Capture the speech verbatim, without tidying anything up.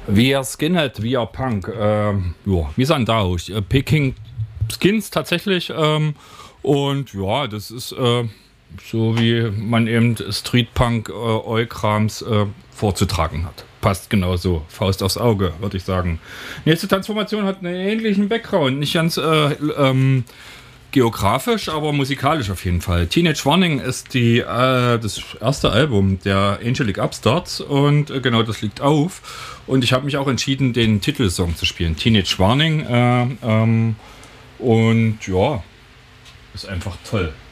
Wir Skinhead, wir Punk, ähm, ja, wir sind da auch. Äh, Peking Skins tatsächlich ähm, und ja, das ist äh, so wie man eben Streetpunk äh, Eukrams äh, vorzutragen hat. Passt genauso, Faust aufs Auge, würde ich sagen. Nächste Transformation hat einen ähnlichen Background, nicht ganz äh, ähm, geografisch, aber musikalisch auf jeden Fall. Teenage Warning ist die, äh, das erste Album der Angelic Upstarts und äh, genau das liegt auf. Und ich habe mich auch entschieden, den Titelsong zu spielen. Teenage Warning. Äh, ähm, und ja, ist einfach toll.